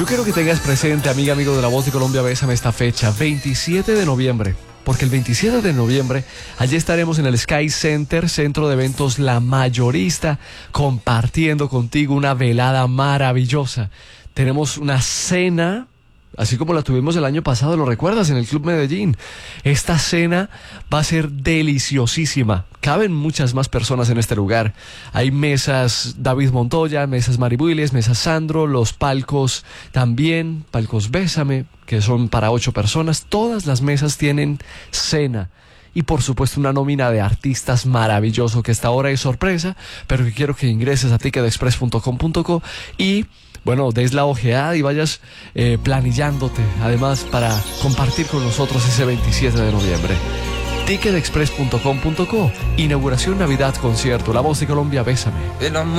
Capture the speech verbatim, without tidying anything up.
Yo quiero que tengas presente, amiga, amigo de La Voz de Colombia, bésame, esta fecha, veintisiete de noviembre. Porque el veintisiete de noviembre, allí estaremos en el Sky Center, centro de eventos La Mayorista, compartiendo contigo una velada maravillosa. Tenemos una cena, así como la tuvimos el año pasado, ¿lo recuerdas? En el Club Medellín. Esta cena va a ser deliciosísima. Caben muchas más personas en este lugar. Hay mesas David Montoya, mesas Maribuiles, mesas Sandro, los palcos también, palcos Bésame, que son para ocho personas. Todas las mesas tienen cena. Y por supuesto una nómina de artistas maravilloso, que esta hora es sorpresa, pero que quiero que ingreses a ticket express punto com punto co y bueno, des la ojeada y vayas eh, planillándote, además, para compartir con nosotros ese veintisiete de noviembre. ticket express punto com punto co, inauguración Navidad concierto, La Voz de Colombia, bésame.